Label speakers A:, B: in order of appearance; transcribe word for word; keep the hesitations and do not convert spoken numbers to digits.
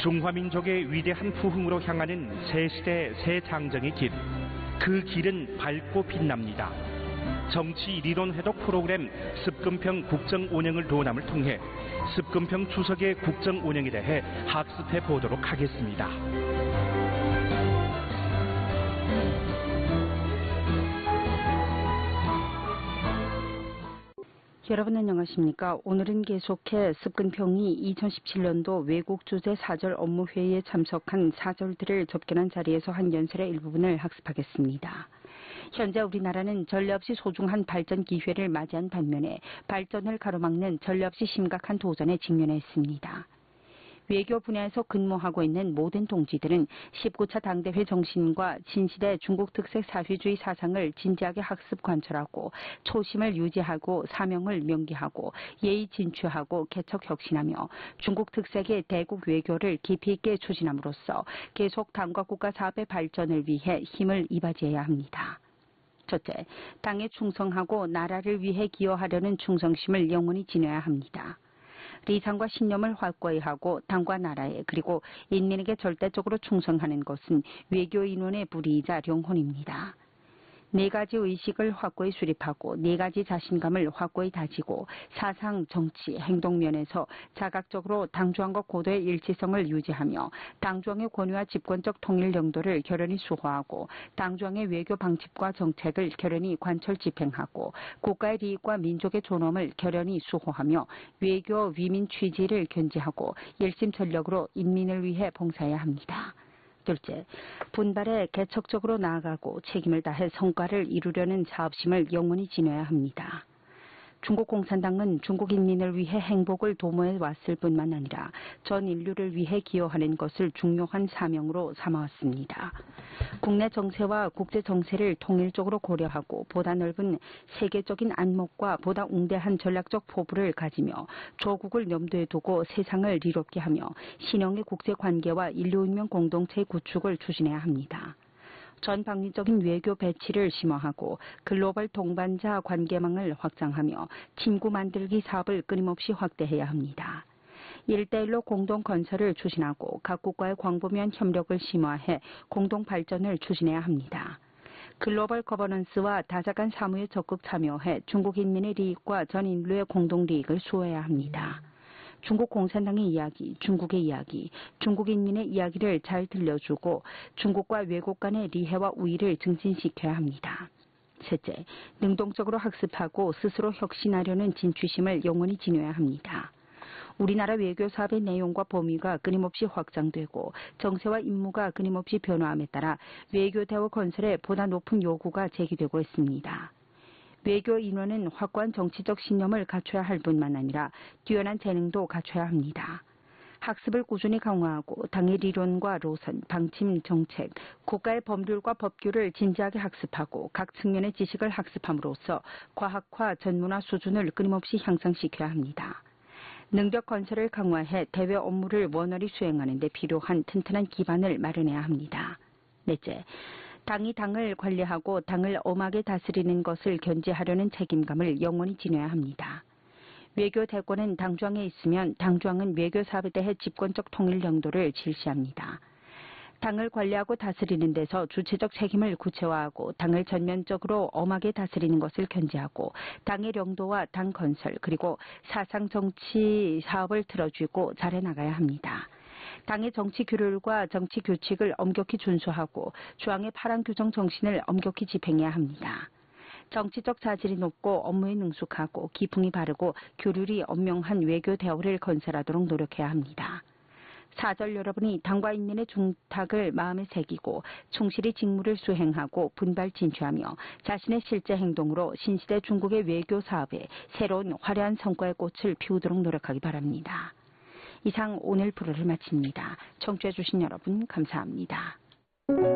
A: 중화민족의 위대한 부흥으로 향하는 새 시대 새 장정의 길. 그 길은 밝고 빛납니다. 정치 리론 회독 프로그램 습근평 국정 운영을 도남을 통해 습근평 주석의 국정 운영에 대해 학습해 보도록 하겠습니다.
B: 여러분 안녕하십니까? 오늘은 계속해 습근평이 이천십칠 년도 외국 주재 사절 업무회의에 참석한 사절들을 접견한 자리에서 한 연설의 일부분을 학습하겠습니다. 현재 우리나라는 전례 없이 소중한 발전 기회를 맞이한 반면에 발전을 가로막는 전례 없이 심각한 도전에 직면해 있습니다. 외교 분야에서 근무하고 있는 모든 동지들은 십구 차 당대회 정신과 신시대 중국 특색 사회주의 사상을 진지하게 학습 관철하고 초심을 유지하고 사명을 명기하고 예의 진취하고 개척 혁신하며 중국 특색의 대국 외교를 깊이 있게 추진함으로써 계속 당과 국가 사업의 발전을 위해 힘을 이바지해야 합니다. 첫째, 당에 충성하고 나라를 위해 기여하려는 충성심을 영원히 지녀야 합니다. 리상과 신념을 확고히 하고 당과 나라에 그리고 인민에게 절대적으로 충성하는 것은 외교인원의 불의이자 영혼입니다. 네 가지 의식을 확고히 수립하고 네 가지 자신감을 확고히 다지고 사상, 정치, 행동 면에서 자각적으로 당중앙과 고도의 일치성을 유지하며 당중앙의 권위와 집권적 통일 영도를 결연히 수호하고 당중앙의 외교 방침과 정책을 결연히 관철 집행하고 국가의利益과 민족의 존엄을 결연히 수호하며 외교 위민 취지를 견지하고 일심전력으로 인민을 위해 봉사해야 합니다. 둘째, 분발에 개척적으로 나아가고 책임을 다해 성과를 이루려는 사업심을 영원히 지녀야 합니다. 중국 공산당은 중국 인민을 위해 행복을 도모해 왔을 뿐만 아니라 전 인류를 위해 기여하는 것을 중요한 사명으로 삼아왔습니다. 국내 정세와 국제 정세를 통일적으로 고려하고 보다 넓은 세계적인 안목과 보다 웅대한 전략적 포부를 가지며 조국을 염두에 두고 세상을 이롭게 하며 신형의 국제관계와 인류운명 공동체의 구축을 추진해야 합니다. 전방위적인 외교 배치를 심화하고 글로벌 동반자 관계망을 확장하며 친구 만들기 사업을 끊임없이 확대해야 합니다. 일대일로 공동 건설을 추진하고 각국과의 광범위한 협력을 심화해 공동 발전을 추진해야 합니다. 글로벌 거버넌스와 다자간 사무에 적극 참여해 중국 인민의利益과 전 인류의 공동利益을 수호해야 합니다. 중국 공산당의 이야기, 중국의 이야기, 중국 인민의 이야기를 잘 들려주고 중국과 외국 간의 리해와 우위를 증진시켜야 합니다. 셋째, 능동적으로 학습하고 스스로 혁신하려는 진취심을 영원히 지녀야 합니다. 우리나라 외교 사업의 내용과 범위가 끊임없이 확장되고 정세와 임무가 끊임없이 변화함에 따라 외교 대화 건설에 보다 높은 요구가 제기되고 있습니다. 외교 인원은 확고한 정치적 신념을 갖춰야 할 뿐만 아니라 뛰어난 재능도 갖춰야 합니다. 학습을 꾸준히 강화하고 당의理論과 노선, 방침, 정책, 국가의 법률과 법규를 진지하게 학습하고 각 측면의 지식을 학습함으로써 과학화, 전문화 수준을 끊임없이 향상시켜야 합니다. 능력 건설을 강화해 대외 업무를 원활히 수행하는 데 필요한 튼튼한 기반을 마련해야 합니다. 넷째, 당이 당을 관리하고 당을 엄하게 다스리는 것을 견제하려는 책임감을 영원히 지녀야 합니다. 외교 대권은 당중앙에 있으면 당중앙은 외교 사업에 대해 집권적 통일 영도를 실시합니다. 당을 관리하고 다스리는 데서 주체적 책임을 구체화하고 당을 전면적으로 엄하게 다스리는 것을 견제하고 당의 영도와 당 건설 그리고 사상 정치 사업을 틀어쥐고 잘해 나가야 합니다. 당의 정치 규율과 정치 규칙을 엄격히 준수하고 중앙의 파란 규정 정신을 엄격히 집행해야 합니다. 정치적 자질이 높고 업무에 능숙하고 기풍이 바르고 규율이 엄명한 외교 대우를 건설하도록 노력해야 합니다. 사절 여러분이 당과 인민의 중탁을 마음에 새기고 충실히 직무를 수행하고 분발 진취하며 자신의 실제 행동으로 신시대 중국의 외교 사업에 새로운 화려한 성과의 꽃을 피우도록 노력하기 바랍니다. 이상 오늘 프로를 마칩니다. 청취해 주신 여러분 감사합니다.